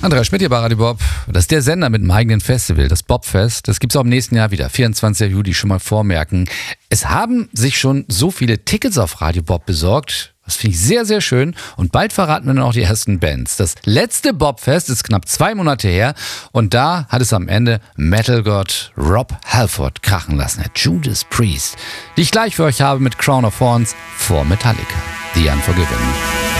Andreas Schmidt hier bei Radio Bob. Das ist der Sender mit dem eigenen Festival, das Bobfest. Das gibt's auch im nächsten Jahr wieder. 24. Juli, schon mal vormerken. Es haben sich schon so viele Tickets auf Radio Bob besorgt. Das finde ich sehr, sehr schön. Und bald verraten wir dann auch die ersten Bands. Das letzte Bobfest ist knapp 2 Monate her. Und da hat es am Ende Metalgott Rob Halford krachen lassen. Der Judas Priest, die ich gleich für euch habe mit Crown of Thorns vor Metallica. The Unforgiven.